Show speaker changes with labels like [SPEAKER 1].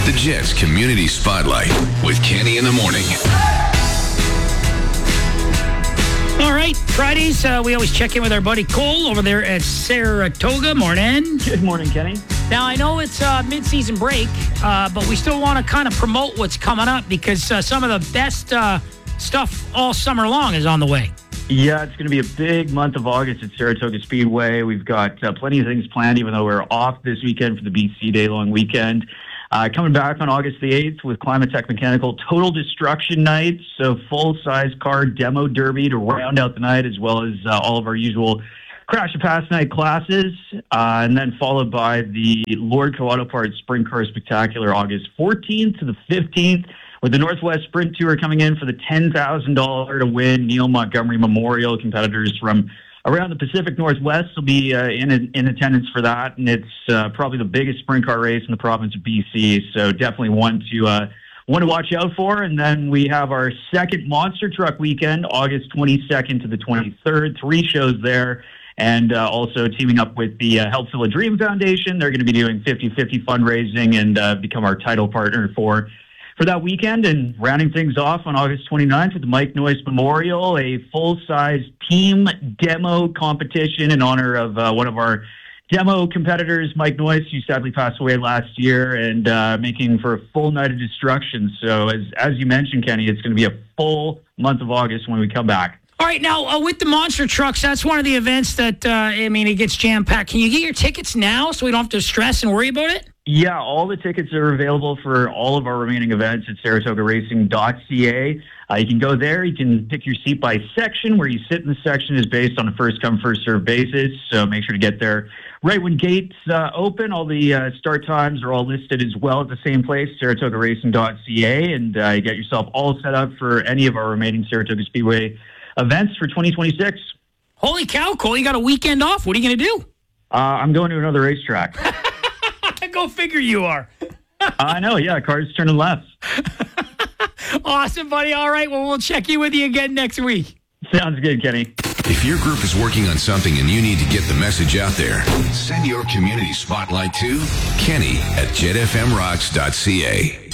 [SPEAKER 1] The Jets Community Spotlight with Kenny in the morning.
[SPEAKER 2] All right, Fridays, we always check in with our buddy Cole over there at Saratoga. Morning.
[SPEAKER 3] Good morning, Kenny.
[SPEAKER 2] Now, I know it's mid-season break, but we still want to kind of promote what's coming up because some of the best stuff all summer long is on the way.
[SPEAKER 3] Yeah, it's going to be a big month of August at Saratoga Speedway. We've got plenty of things planned, even though we're off this weekend for the BC Day-long weekend. Coming back on August the 8th with Climatech Mechanical Total Destruction Night, so full-size car demo derby to round out the night, as well as all of our usual Crash and Pass Night classes, and then followed by the Lordco Auto Parts Sprint Car Spectacular August 14th to the 15th, with the Northwest Sprint Tour coming in for the $10,000 to win Neil Montgomery Memorial. Competitors from around the Pacific Northwest will be in attendance for that, and it's probably the biggest sprint car race in the province of BC, so definitely one to watch out for. And then we have our second Monster Truck Weekend, August 22nd to the 23rd, 3 shows there, and also teaming up with the Help Fill a Dream Foundation. They're going to be doing 50-50 fundraising and become our title partner for that weekend. And rounding things off on August 29th with the Mike Noyce Memorial, a full-size team demo competition in honor of one of our demo competitors, Mike Noyce, who sadly passed away last year, and making for a full night of destruction. So as you mentioned, Kenny, it's going to be a full month of August when we come back.
[SPEAKER 2] All right, now with the monster trucks, that's one of the events that, it gets jam-packed. Can you get your tickets now so we don't have to stress and worry about it?
[SPEAKER 3] Yeah, all the tickets are available for all of our remaining events at SaratogaRacing.ca. You can go there. You can pick your seat by section. Where you sit in the section is based on a first-come, first-served basis, so make sure to get there right when gates open. All the start times are all listed as well at the same place, SaratogaRacing.ca, and you get yourself all set up for any of our remaining Saratoga Speedway events for 2026.
[SPEAKER 2] Holy cow, Cole, you got a weekend off. What are you going to do?
[SPEAKER 3] I'm going to another racetrack.
[SPEAKER 2] Go figure you are.
[SPEAKER 3] I know, yeah, car's turning left.
[SPEAKER 2] Awesome, buddy. All right, well, we'll check in with you again next week.
[SPEAKER 3] Sounds good, Kenny.
[SPEAKER 1] If your group is working on something and you need to get the message out there, send your community spotlight to Kenny at jetfmrocks.ca.